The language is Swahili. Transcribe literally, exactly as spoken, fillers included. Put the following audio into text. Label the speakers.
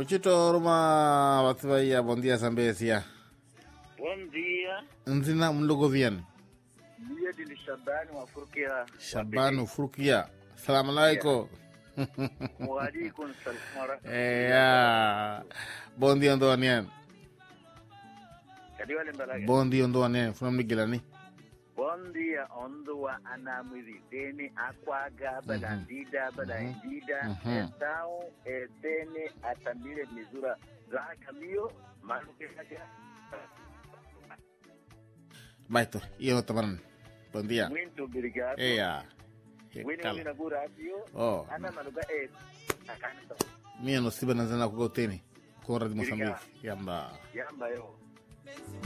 Speaker 1: Muchito Roma Batvaya, bom dia Zambesia.
Speaker 2: Bom dia.
Speaker 1: Nzina mlogo vian.
Speaker 2: Dia de Shabano wa Furkia.
Speaker 1: Shabano Furkia. Salam alaikum.
Speaker 2: Wa alaikum salam.
Speaker 1: Eh ya. Bom dia ndo anian.
Speaker 2: Kadi wale mbalaga.
Speaker 1: Bom dia ndo anian, funam nigilani.
Speaker 2: Bom dia ondo wa anamwiri deni akwaga balandida balandida etao etene atambile mizura za kamio maluke haja.
Speaker 1: Baito, iyo tabaran. Bom dia.
Speaker 2: Muito obrigado.
Speaker 1: Eh ya.
Speaker 2: Wini wina gura radio.
Speaker 1: Oh.
Speaker 2: Ana maluga e akanto.
Speaker 1: Mia no siba nanzana kugoteni. Con Radio Moçambique. Yamba.
Speaker 2: Yamba yo.